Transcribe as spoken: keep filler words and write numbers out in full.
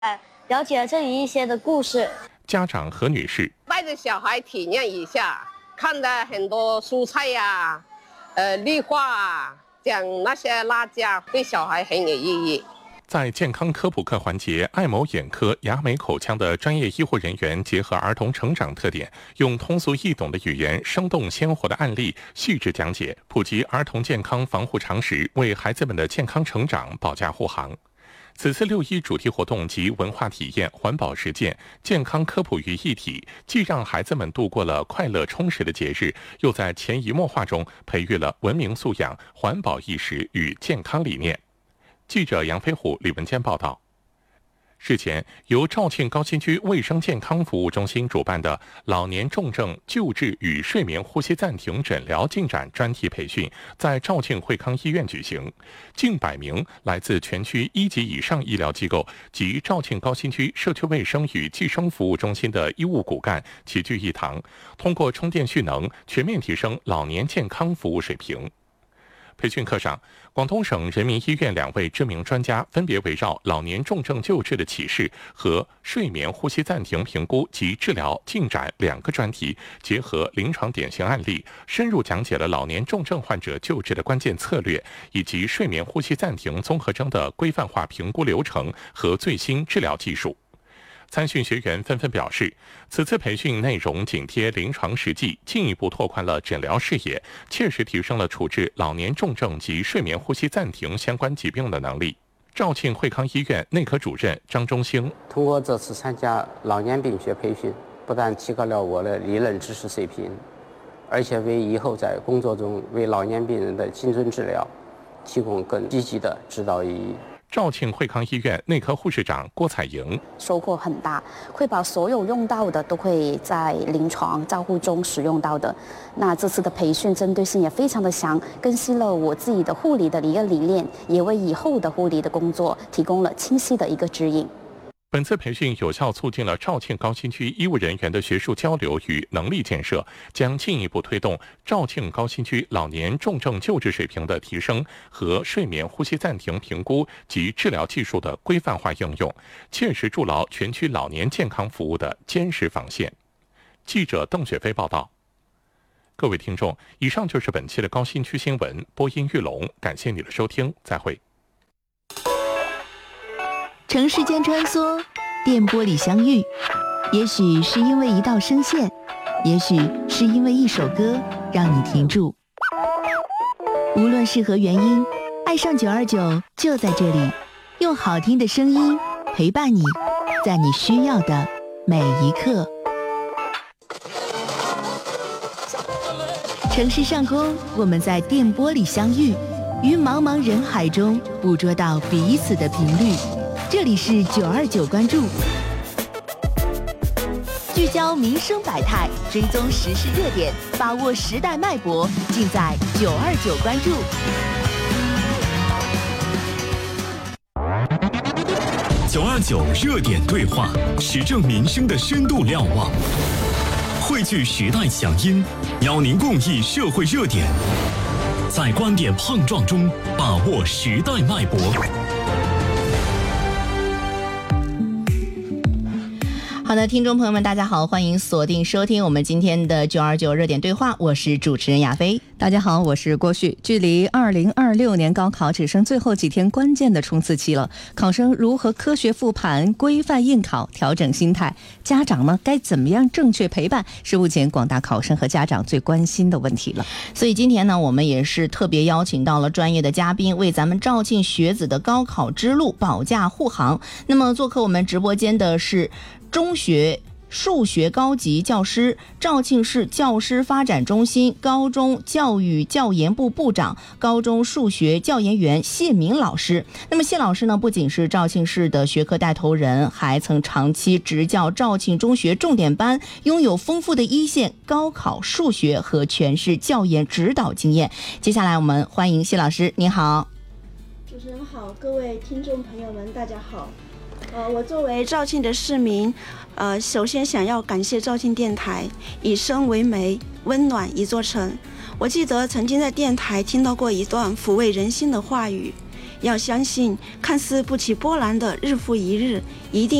了解了这里一些的故事。 家长何女士带着小孩体验一下，看的很多蔬菜呀、啊，呃，绿化啊，讲那些辣椒，对小孩很有意义。 在健康科普课环节，爱某眼科牙美口腔的专业医护人员结合儿童成长特点，用通俗易懂的语言、生动鲜活的案例，细致讲解，普及儿童健康防护常识，为孩子们的健康成长保驾护航。此次六一主题活动集文化体验、环保实践、健康科普于一体，既让孩子们度过了快乐充实的节日，又在潜移默化中培育了文明素养、环保意识与健康理念。记者杨飞虎、李文坚报道。日前，由肇庆高新区卫生健康服务中心主办的老年重症救治与睡眠呼吸暂停诊疗进展专题培训在肇庆惠康医院举行，近百名来自全区一级以上医疗机构及肇庆高新区社区卫生与计生服务中心的医务骨干齐聚一堂，通过充电蓄能，全面提升老年健康服务水平。培训课上，广东省人民医院两位知名专家分别围绕老年重症救治的启示和睡眠呼吸暂停评估及治疗进展两个专题，结合临床典型案例，深入讲解了老年重症患者救治的关键策略，以及睡眠呼吸暂停综合征的规范化评估流程和最新治疗技术。参训学员纷纷表示，此次培训内容紧贴临床实际，进一步拓宽了诊疗视野，切实提升了处置老年重症及睡眠呼吸暂停相关疾病的能力。肇庆惠康医院内科主任张忠兴通过这次参加老年病学培训，不但提高了我的理论知识水平，而且为以后在工作中为老年病人的精准治疗提供更积极的指导意义。 肇庆惠康医院内科护士长郭彩莹收获很大，会把所有用到的都会在临床照护中使用到的。那这次的培训针对性也非常的强，更新了我自己的护理的一个理念，也为以后的护理的工作提供了清晰的一个指引。 本次培训有效促进了肇庆高新区医务人员的学术交流与能力建设，将进一步推动肇庆高新区老年重症救治水平的提升和睡眠呼吸暂停评估及治疗技术的规范化应用，切实筑牢全区老年健康服务的坚实防线。记者邓雪飞报道。各位听众，以上就是本期的高新区新闻，播音玉龙，感谢你的收听，再会。 城市间穿梭，电波里相遇，也许是因为一道声线，也许是因为一首歌让你停住。无论是何原因，爱上九二九就在这里，用好听的声音陪伴你，在你需要的每一刻。城市上空，我们在电波里相遇，于茫茫人海中捕捉到彼此的频率。这里是九二九关注，聚焦民生百态，追踪时事热点，把握时代脉搏，尽在九二九关注。 九二九热点对话，时政民生的深度瞭望，汇聚时代强音，邀您共议社会热点，在观点碰撞中把握时代脉搏。 好的，听众朋友们，大家好，欢迎锁定收听我们今天的九二九热点对话，我是主持人亚飞。 大家好，我是郭旭。距离二零二六年高考只剩最后几天关键的冲刺期了，考生如何科学复盘、规范应考、调整心态？家长呢，该怎么样正确陪伴？是目前广大考生和家长最关心的问题了。 所以今天呢，我们也是特别邀请到了专业的嘉宾，为咱们肇庆学子的高考之路保驾护航。那么做客我们直播间的是中学数学高级教师、肇庆市教师发展中心高中教育教研部部长、高中数学教研员谢明老师。那么谢老师呢，不仅是肇庆市的学科带头人，还曾长期执教肇庆中学重点班，拥有丰富的一线高考数学和全市教研指导经验。接下来我们欢迎谢老师，您好。 主持人好，各位听众朋友们，大家好。呃，我作为肇庆的市民，呃，首先想要感谢肇庆电台，以声为媒，温暖一座城。我记得曾经在电台听到过一段抚慰人心的话语： 要相信看似不起波澜的日复一日，一定